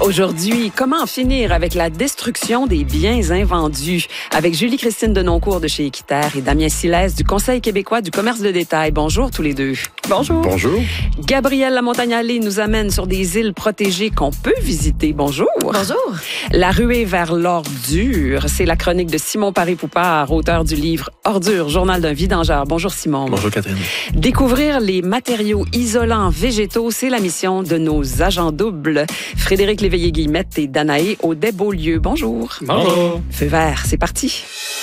Aujourd'hui, comment en finir avec la destruction des biens invendus? Avec Julie-Christine Denoncourt de chez Équiterre et Damien Silès du Conseil québécois du commerce de détail. Bonjour tous les deux. Bonjour. Bonjour. Gabrielle Lamontagne-Allé nous amène sur des îles protégées qu'on peut visiter. Bonjour. Bonjour. La ruée vers l'ordure, c'est la chronique de Simon Paré-Poupard, auteur du livre Ordure, journal d'un vidangeur. Bonjour Simon. Bonjour Catherine. Découvrir les matériaux isolants végétaux, c'est la mission de nos agents doubles. Frédéric Léveillé-Guillemette et Danaé Audet-Beaulieu. Bonjour. Bonjour. Feu vert, c'est parti.